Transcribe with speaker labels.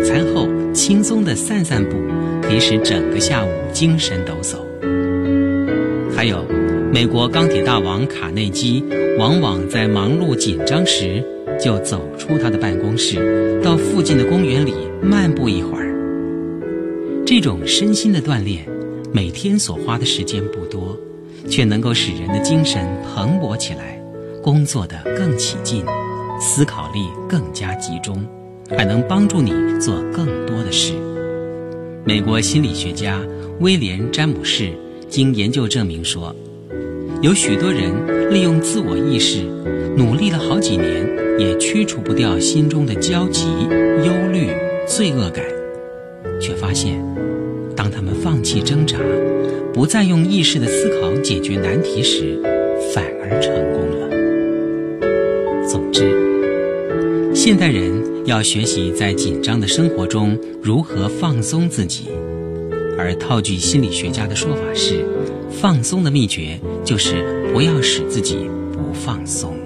Speaker 1: 餐后轻松地散散步，可以使整个下午精神抖擞。还有，美国钢铁大王卡内基往往在忙碌紧张时，就走出他的办公室，到附近的公园里漫步一会儿。这种身心的锻炼，每天所花的时间不多，却能够使人的精神蓬勃起来，工作得更起劲，思考力更加集中，还能帮助你做更多的事。美国心理学家威廉·詹姆士经研究证明说，有许多人利用自我意识努力了好几年，也驱除不掉心中的焦急、忧虑、罪恶感，却发现当他们放弃挣扎，不再用意识的思考解决难题时，反而成功了。总之，现代人要学习在紧张的生活中如何放松自己，而套句心理学家的说法是，放松的秘诀就是不要使自己不放松。